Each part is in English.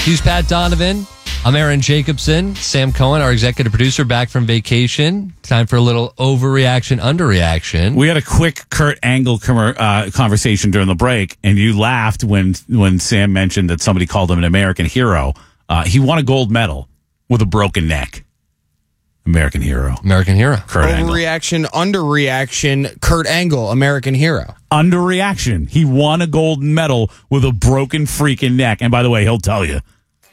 He's Pat Donovan. I'm Aaron Jacobson. Sam Cohen, our executive producer, back from vacation. Time for a little overreaction, underreaction. We had a quick Kurt Angle conversation during the break, and you laughed when Sam mentioned that somebody called him an American hero. He won a gold medal with a broken neck. American hero. American hero. Kurt Angle. Overreaction, underreaction, Kurt Angle, American hero. Underreaction. He won a gold medal with a broken freaking neck. And by the way, he'll tell you.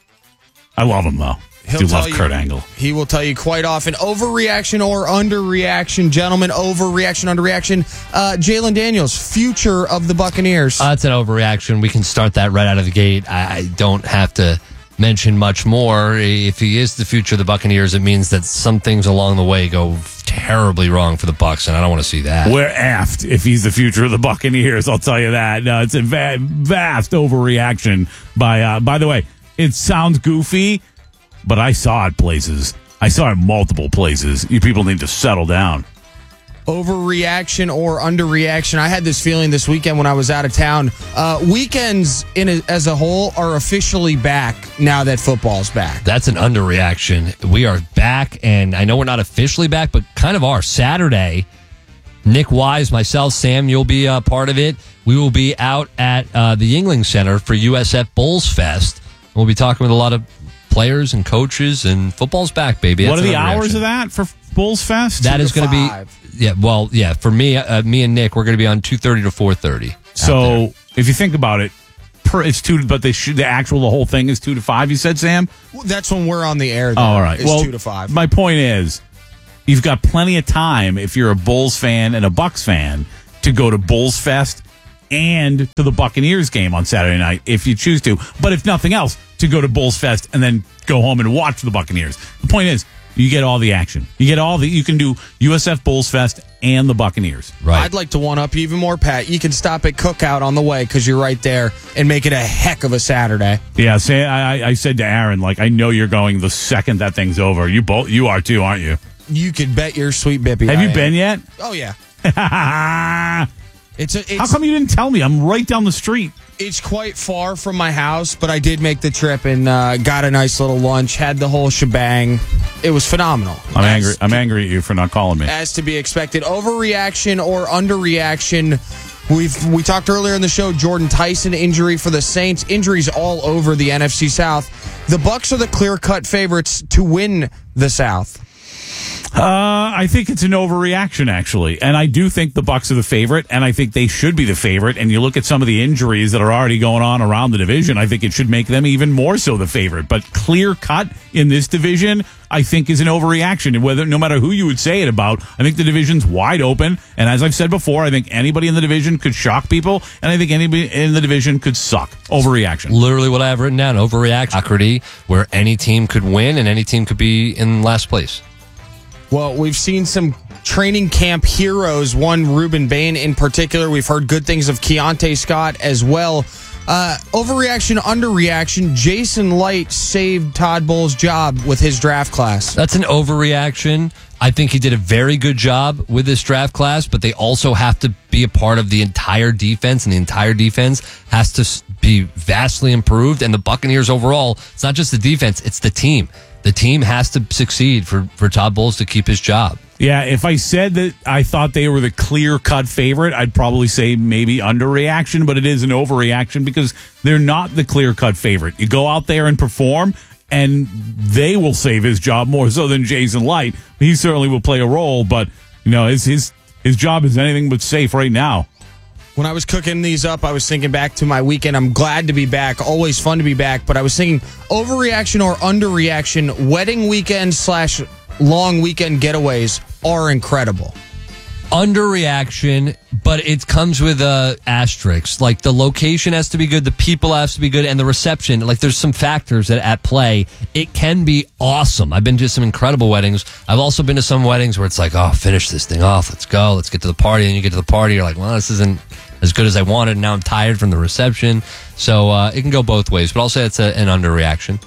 I love him, though. He'll do tell love you, Kurt Angle. He will tell you quite often. Overreaction or underreaction, gentlemen. Overreaction, underreaction. Jalen Daniels, future of the Buccaneers. That's an overreaction. We can start that right out of the gate. I don't have to mention much more. If he is the future of the Buccaneers, it means that some things along the way go terribly wrong for the Bucs, and I don't want to see that. We're aft if he's the future of the Buccaneers. I'll tell you that. No, it's a vast overreaction. By the way, it sounds goofy, but I saw it places. I saw it multiple places. You people need to settle down. Overreaction or underreaction. I had this feeling this weekend when I was out of town. Weekends as a whole are officially back now that football's back. That's an underreaction. We are back, and I know we're not officially back, but kind of are. Saturday, Nick Wise, myself, Sam, you'll be a part of it. We will be out at the Yuengling Center for USF Bulls Fest. We'll be talking with a lot of players and coaches, and football's back, baby. What are the hours of that for Bulls Fest? That is going to be, for me and Nick, we're going to be on 2:30 to 4:30. So if you think about it, it's 2, but the whole thing is 2 to 5. You said, Sam? Well, that's when we're on the air. Oh, all right. It's 2 to 5. My point is, you've got plenty of time if you're a Bulls fan and a Bucks fan to go to Bulls Fest and to the Buccaneers game on Saturday night if you choose to. But if nothing else, to go to Bulls Fest and then go home and watch the Buccaneers. The point is, you get all the action. You can do USF Bulls Fest and the Buccaneers. Right. I'd like to one-up you even more, Pat. You can stop at Cookout on the way because you're right there and make it a heck of a Saturday. Yeah, I said to Aaron, I know you're going the second that thing's over. You are too, aren't you? You could bet your sweet bippy. Have you been yet? Oh, yeah. How come you didn't tell me? I'm right down the street. It's quite far from my house, but I did make the trip and got a nice little lunch, had the whole shebang. It was phenomenal. I'm angry at you for not calling me. As to be expected. Overreaction or underreaction. We talked earlier in the show, Jordan Tyson injury for the Saints. Injuries all over the NFC South. The Bucs are the clear-cut favorites to win the South. I think it's an overreaction, actually. And I do think the Bucs are the favorite, and I think they should be the favorite. And you look at some of the injuries that are already going on around the division, I think it should make them even more so the favorite. But clear cut in this division, I think is an overreaction. And no matter who you would say it about, I think the division's wide open. And as I've said before, I think anybody in the division could shock people, and I think anybody in the division could suck. Overreaction. Literally what I have written down, overreaction, where any team could win and any team could be in last place. Well, we've seen some training camp heroes, one Ruben Bain in particular. We've heard good things of Keontae Scott as well. Overreaction, underreaction. Jason Light saved Todd Bowles' job with his draft class. That's an overreaction. I think he did a very good job with this draft class, but they also have to be a part of the entire defense, and the entire defense has to be vastly improved. And the Buccaneers overall, it's not just the defense, it's the team. The team has to succeed for Todd Bowles to keep his job. Yeah, if I said that I thought they were the clear-cut favorite, I'd probably say maybe underreaction, but it is an overreaction because they're not the clear-cut favorite. You go out there and perform, and they will save his job more so than Jason Light. He certainly will play a role, but his job is anything but safe right now. When I was cooking these up, I was thinking back to my weekend. I'm glad to be back. Always fun to be back. But I was thinking overreaction or underreaction. Wedding weekend / long weekend getaways are incredible. Underreaction, but it comes with asterisks. Like the location has to be good, the people has to be good, and the reception. Like there's some factors at play. It can be awesome. I've been to some incredible weddings. I've also been to some weddings where it's like, oh, finish this thing off. Let's go. Let's get to the party. And you get to the party, you're like, well, this isn't as good as I wanted. Now I'm tired from the reception. So it can go both ways, but I'll say it's an underreaction.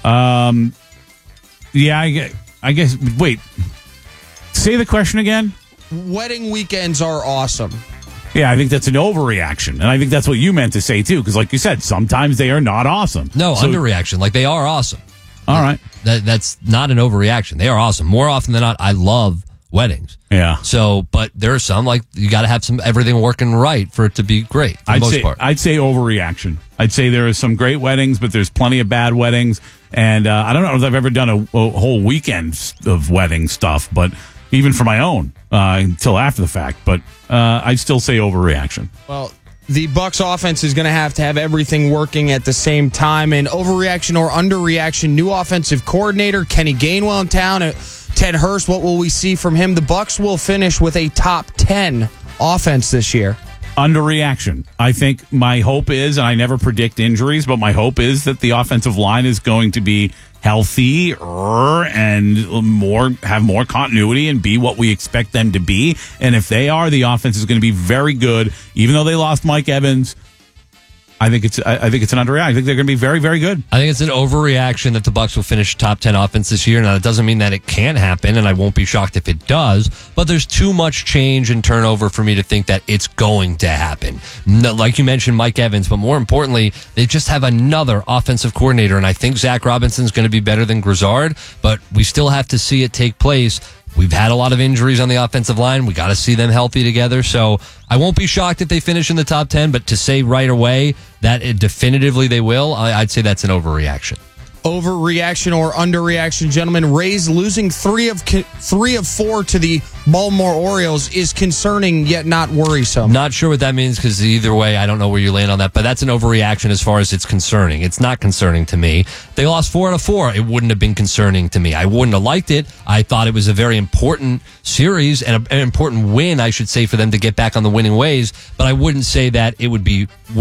Yeah, I guess. Wait, say the question again. Wedding weekends are awesome. Yeah, I think that's an overreaction. And I think that's what you meant to say, too. Because like you said, sometimes they are not awesome. No, underreaction. Like, they are awesome. All right. That's not an overreaction. They are awesome. More often than not, I love weddings. Yeah. So, but there are some, like, you got to have everything working right for it to be great, for the most part. I'd say overreaction. I'd say there are some great weddings, but there's plenty of bad weddings. And I don't know if I've ever done a whole weekend of wedding stuff, but even for my own, until after the fact. But I'd still say overreaction. Well, the Bucs offense is going to have everything working at the same time. And overreaction or underreaction, new offensive coordinator, Kenny Gainwell in town. Ted Hurst, what will we see from him? The Bucs will finish with a top 10 offense this year. Underreaction. I think my hope is, and I never predict injuries, but my hope is that the offensive line is going to be healthy and have more continuity and be what we expect them to be. And if they are, the offense is going to be very good. Even though they lost Mike Evans, I think it's an underreaction. I think they're going to be very, very good. I think it's an overreaction that the Bucs will finish top 10 offense this year. Now, that doesn't mean that it can't happen, and I won't be shocked if it does, but there's too much change and turnover for me to think that it's going to happen. Like you mentioned, Mike Evans, but more importantly, they just have another offensive coordinator, and I think Zach Robinson's going to be better than Grizzard, but we still have to see it take place. We've had a lot of injuries on the offensive line. We got to see them healthy together. So I won't be shocked if they finish in the top 10, but to say right away that definitively they will, I'd say that's an overreaction. Overreaction or underreaction, gentlemen. Rays losing 3 of 4 to the Baltimore Orioles is concerning yet not worrisome. Not sure what that means, because either way, I don't know where you land on that, but that's an overreaction as far as it's concerning. It's not concerning to me. They lost 4 out of 4. It wouldn't have been concerning to me. I wouldn't have liked it. I thought it was a very important series and an important win, I should say, for them to get back on the winning ways, but I wouldn't say that it would be